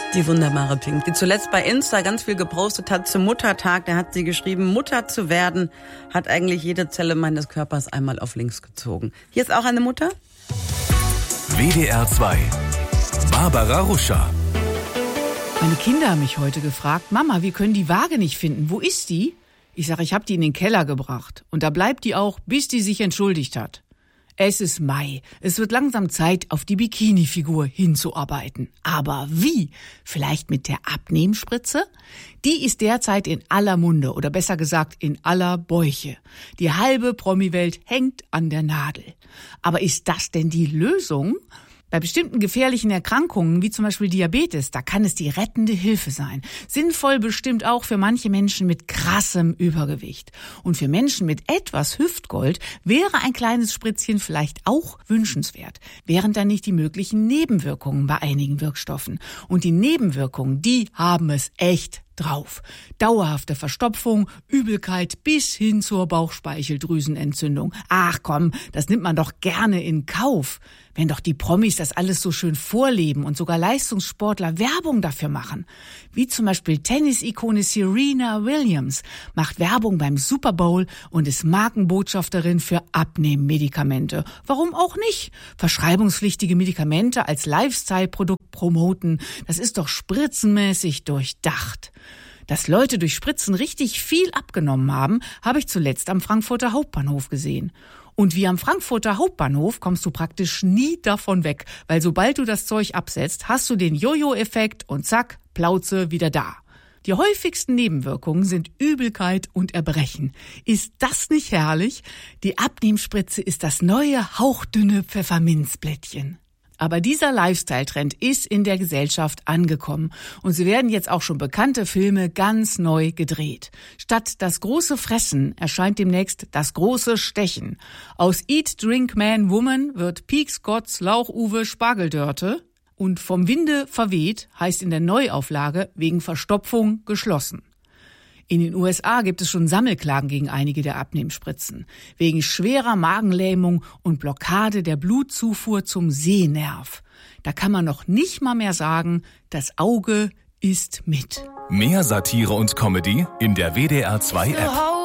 Die wunderbare Pink, die zuletzt bei Insta ganz viel gepostet hat zum Muttertag. Da hat sie geschrieben, Mutter zu werden, hat eigentlich jede Zelle meines Körpers einmal auf links gezogen. Hier ist auch eine Mutter. WDR 2. Barbara Ruscher. Meine Kinder haben mich heute gefragt, Mama, wir können die Waage nicht finden. Wo ist die? Ich sage, ich habe die in den Keller gebracht. Und da bleibt die auch, bis die sich entschuldigt hat. Es ist Mai. Es wird langsam Zeit, auf die Bikini-Figur hinzuarbeiten. Aber wie? Vielleicht mit der Abnehmspritze? Die ist derzeit in aller Munde oder besser gesagt in aller Bäuche. Die halbe Promi-Welt hängt an der Nadel. Aber ist das denn die Lösung? Bei bestimmten gefährlichen Erkrankungen, wie zum Beispiel Diabetes, da kann es die rettende Hilfe sein. Sinnvoll bestimmt auch für manche Menschen mit krassem Übergewicht. Und für Menschen mit etwas Hüftgold wäre ein kleines Spritzchen vielleicht auch wünschenswert. Wären da nicht die möglichen Nebenwirkungen bei einigen Wirkstoffen. Und die Nebenwirkungen, die haben es echt drauf. Dauerhafte Verstopfung, Übelkeit bis hin zur Bauchspeicheldrüsenentzündung. Ach komm, das nimmt man doch gerne in Kauf. Wenn doch die Promis das alles so schön vorleben und sogar Leistungssportler Werbung dafür machen. Wie zum Beispiel Tennis-Ikone Serena Williams macht Werbung beim Super Bowl und ist Markenbotschafterin für Abnehmmedikamente. Warum auch nicht? Verschreibungspflichtige Medikamente als Lifestyle-Produkt promoten, das ist doch spritzenmäßig durchdacht. Dass Leute durch Spritzen richtig viel abgenommen haben, habe ich zuletzt am Frankfurter Hauptbahnhof gesehen. Und wie am Frankfurter Hauptbahnhof kommst du praktisch nie davon weg, weil sobald du das Zeug absetzt, hast du den Jojo-Effekt und zack, Plauze wieder da. Die häufigsten Nebenwirkungen sind Übelkeit und Erbrechen. Ist das nicht herrlich? Die Abnehmspritze ist das neue hauchdünne Pfefferminzblättchen. Aber dieser Lifestyle-Trend ist in der Gesellschaft angekommen und so werden jetzt auch schon bekannte Filme ganz neu gedreht. Statt das große Fressen erscheint demnächst das große Stechen. Aus Eat, Drink, Man, Woman wird Pieks, Gotts, Lauch-Uwe, Spargeldörte und vom Winde verweht heißt in der Neuauflage wegen Verstopfung geschlossen. In den USA gibt es schon Sammelklagen gegen einige der Abnehmspritzen. Wegen schwerer Magenlähmung und Blockade der Blutzufuhr zum Sehnerv. Da kann man noch nicht mal mehr sagen, das Auge ist mit. Mehr Satire und Comedy in der WDR 2 App.